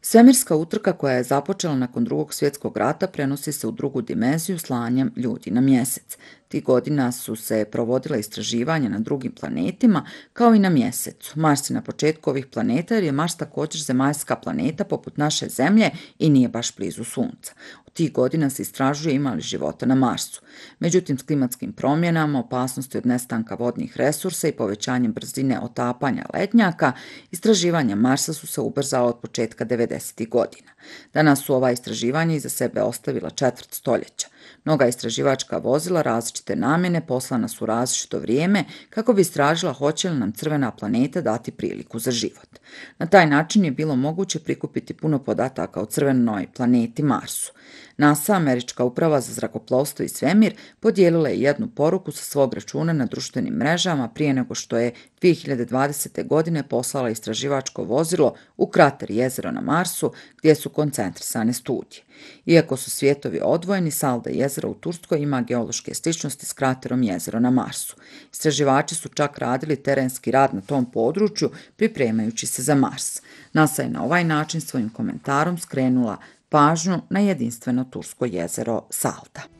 Svemirska utrka koja je započela nakon Drugog svjetskog rata prenosi se u drugu dimenziju slanjem ljudi na mjesec. Tih godina su se provodila istraživanja na drugim planetima kao i na mjesecu. Mars je na početku ovih planeta jer je Mars također zemaljska planeta poput naše Zemlje i nije baš blizu Sunca. U tih godina se istražuje ima li života na Marsu. Međutim, s klimatskim promjenama, opasnosti od nestanka vodnih resursa i povećanjem brzine otapanja lednjaka, istraživanja Marsa su se ubrzala od početka 90. godina. Danas su ova istraživanja iza sebe ostavila četvrt stoljeća. Mnoga istraživačka vozila različite namjene poslana su u različito vrijeme kako bi istražila hoće li nam crvena planeta dati priliku za život. Na taj način je bilo moguće prikupiti puno podataka o crvenoj planeti Marsu. NASA, američka uprava za zrakoplovstvo i svemir, podijelila je jednu poruku sa svog računa na društvenim mrežama prije nego što je 2020. godine poslala istraživačko vozilo u krater jezera na Marsu gdje su koncentrisane studije. Iako su svijetovi odvojeni, Salda jezero u Turskoj ima geološke sličnosti s kraterom jezero na Marsu. Istraživači su čak radili terenski rad na tom području pripremajući se za Mars. NASA je na ovaj način svojim komentarom skrenula pažnju na jedinstveno tursko jezero Salda.